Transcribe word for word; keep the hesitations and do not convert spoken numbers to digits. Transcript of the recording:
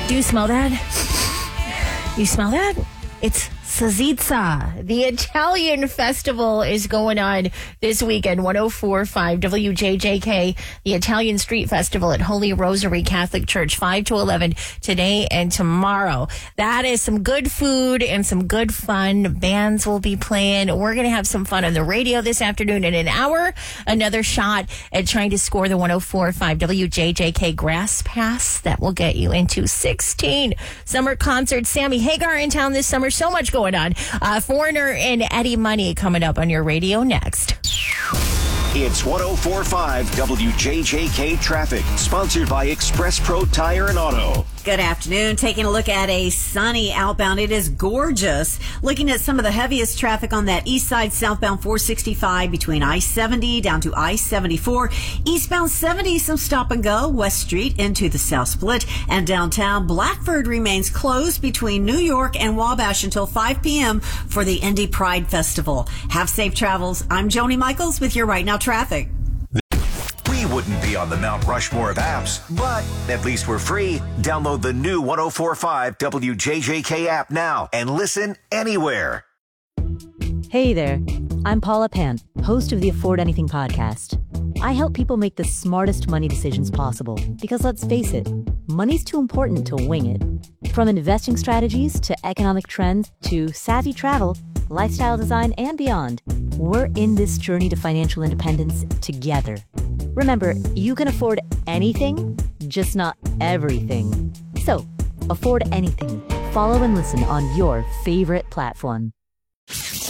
Do you smell that? You smell that? It's Sazitza. The Italian festival is going on this weekend. one oh four point five W J J K, the Italian Street Festival at Holy Rosary Catholic Church, five to eleven today and tomorrow. That is some good food and some good fun. Bands will be playing. We're going to have some fun on the radio this afternoon. In an hour, another shot at trying to score the one oh four point five W J J K Grass Pass. That will get you into sixteen summer concerts. Sammy Hagar in town this summer. So much going on. Uh, Foreigner and Eddie Money coming up on your radio next. It's one oh four point five W J J K Traffic, sponsored by Express Pro Tire and Auto. Good afternoon. Taking a look at a sunny outbound. It is gorgeous. Looking at some of the heaviest traffic on that east side, southbound four sixty-five between I seventy down to I seventy-four. Eastbound seventy, some stop and go. West Street into the South Split. And downtown, Blackford remains closed between New York and Wabash until five p.m. for the Indy Pride Festival. Have safe travels. I'm Joni Michaels with your Right Now Traffic. We wouldn't be on the Mount Rushmore of apps, but at least we're free. Download the new one oh four point five W J J K app now and listen anywhere. Hey there, I'm Paula Pant, host of the Afford Anything podcast. I help people make the smartest money decisions possible because, let's face it, money's too important to wing it. From investing strategies to economic trends to savvy travel, lifestyle design, and beyond, we're in this journey to financial independence together. Remember, you can afford anything, just not everything. So, afford anything. Follow and listen on your favorite platform.